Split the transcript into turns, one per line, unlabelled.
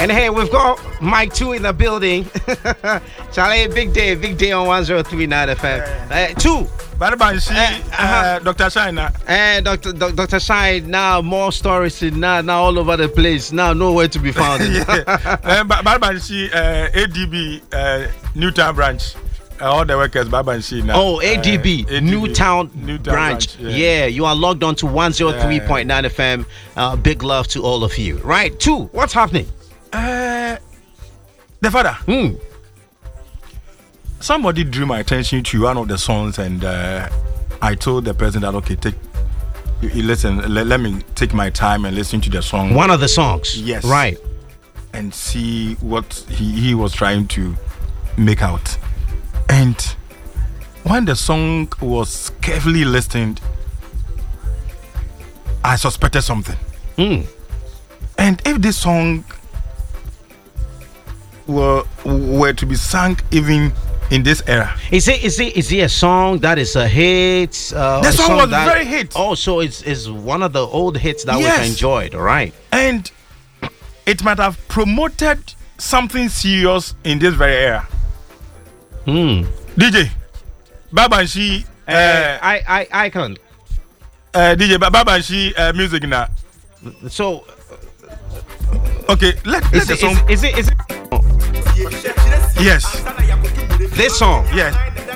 And hey, we've got Mike 2 in the building. Charlie, big day on 103.9 FM. 2.
Dr. Shine.
Dr. Shine, now more stories now all over the place. Now nowhere to be found.
ADB Newtown branch. All the workers, Babanshi now.
Oh, ADB, Newtown branch. Yeah, you are logged on to 103.9 FM. Big love to all of you. Right, 2. What's happening?
The father. Somebody drew my attention to one of the songs, and I told the president that let me take my time and listen to the song.
One of the songs.
Yes.
Right.
And see what he was trying to make out. And when the song was carefully listened, I suspected something. And if this song were to be sung even in this era,
is it a song that is a hit?
The song was very hit.
Oh, so it's one of the old hits that we've enjoyed, all right?
And it might have promoted something serious in this very era. DJ Babanshi,
I can't.
DJ Babanshi music now.
So
okay, let's
is it
yes,
this song?
yes.